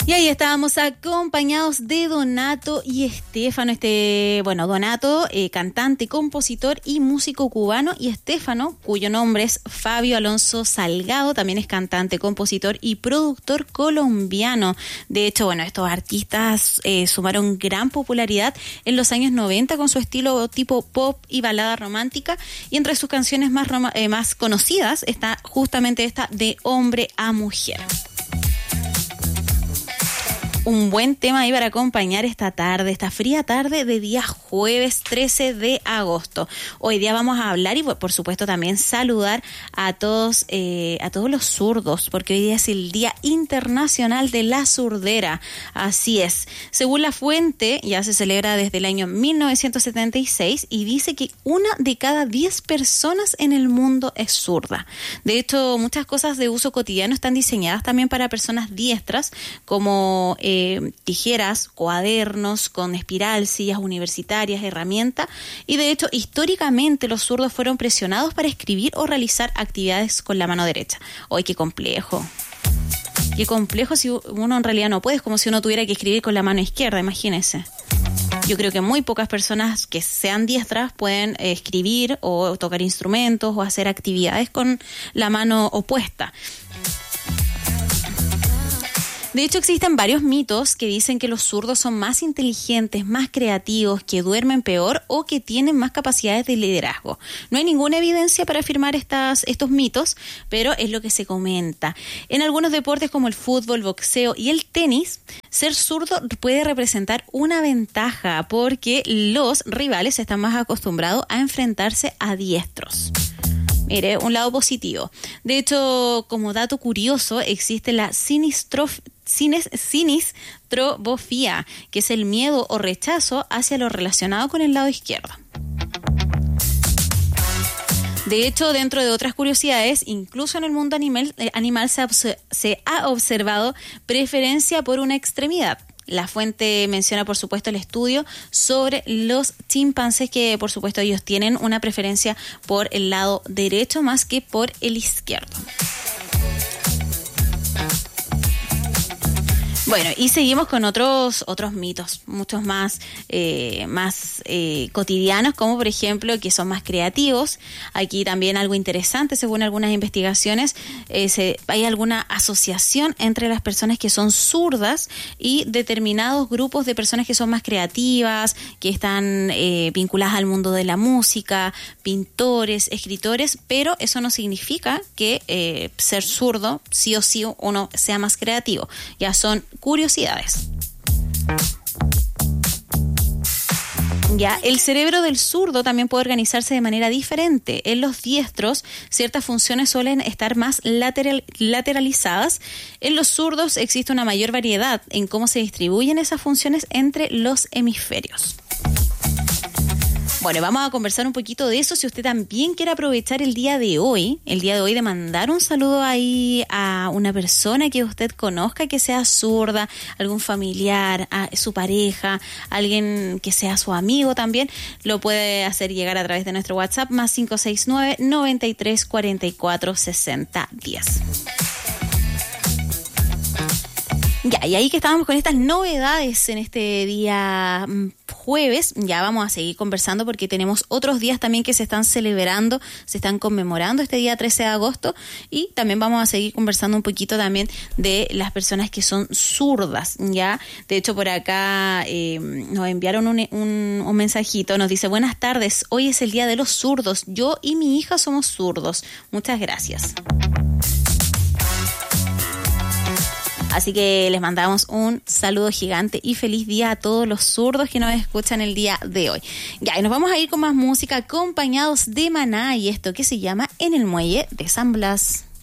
Y ahí estábamos acompañados de Donato y Estefano. Donato, cantante, compositor y músico cubano, y Estefano, cuyo nombre es Fabio Alonso Salgado, también es cantante, compositor y productor colombiano. De hecho, estos artistas sumaron gran popularidad en los años 90 con su estilo tipo pop y balada romántica, y entre sus canciones más conocidas está justamente esta de Hombre a Mujer. Un buen tema ahí para acompañar esta fría tarde de día jueves 13 de agosto. Hoy día vamos a hablar y por supuesto también saludar a todos los zurdos, porque hoy día es el Día Internacional de la Surdera. Así es. Según la fuente, ya se celebra desde el año 1976 y dice que 1 de cada 10 personas en el mundo es zurda. De hecho, muchas cosas de uso cotidiano están diseñadas también para personas diestras, como tijeras, cuadernos con espiral, sillas universitarias, herramientas, y de hecho históricamente los zurdos fueron presionados para escribir o realizar actividades con la mano derecha. ¡Ay, qué complejo! Qué complejo si uno en realidad no puede, es como si uno tuviera que escribir con la mano izquierda, imagínense. Yo creo que muy pocas personas que sean diestras pueden escribir o tocar instrumentos o hacer actividades con la mano opuesta. De hecho, existen varios mitos que dicen que los zurdos son más inteligentes, más creativos, que duermen peor o que tienen más capacidades de liderazgo. No hay ninguna evidencia para afirmar estos mitos, pero es lo que se comenta. En algunos deportes como el fútbol, boxeo y el tenis, ser zurdo puede representar una ventaja porque los rivales están más acostumbrados a enfrentarse a diestros. Mire, un lado positivo. De hecho, como dato curioso, existe la sinistrofobia, que es el miedo o rechazo hacia lo relacionado con el lado izquierdo. De hecho, dentro de otras curiosidades, incluso en el mundo animal se ha observado preferencia por una extremidad. La fuente menciona, por supuesto, el estudio sobre los chimpancés, que por supuesto ellos tienen una preferencia por el lado derecho más que por el izquierdo. Bueno, y seguimos con otros mitos, muchos más cotidianos, como por ejemplo que son más creativos. Aquí también algo interesante, según algunas investigaciones, hay alguna asociación entre las personas que son zurdas y determinados grupos de personas que son más creativas, que están vinculadas al mundo de la música, pintores, escritores, pero eso no significa que ser zurdo sí o sí uno sea más creativo. Ya son curiosidades. Ya, el cerebro del zurdo también puede organizarse de manera diferente. En los diestros, ciertas funciones suelen estar más lateralizadas. En los zurdos existe una mayor variedad en cómo se distribuyen esas funciones entre los hemisferios. Bueno, vamos a conversar un poquito de eso. Si usted también quiere aprovechar el día de hoy de mandar un saludo ahí a una persona que usted conozca que sea zurda, algún familiar, a su pareja, alguien que sea su amigo también, lo puede hacer llegar a través de nuestro WhatsApp más 569-9344-6010. Ya, y ahí que estábamos con estas novedades en este día jueves, ya vamos a seguir conversando porque tenemos otros días también que se están celebrando, se están conmemorando este día 13 de agosto, y también vamos a seguir conversando un poquito también de las personas que son zurdas, ya. De hecho, por acá nos enviaron un mensajito, nos dice: buenas tardes, hoy es el día de los zurdos, yo y mi hija somos zurdos, muchas gracias. Así que les mandamos un saludo gigante y feliz día a todos los zurdos que nos escuchan el día de hoy. Ya, y nos vamos a ir con más música acompañados de Maná y esto que se llama En el Muelle de San Blas.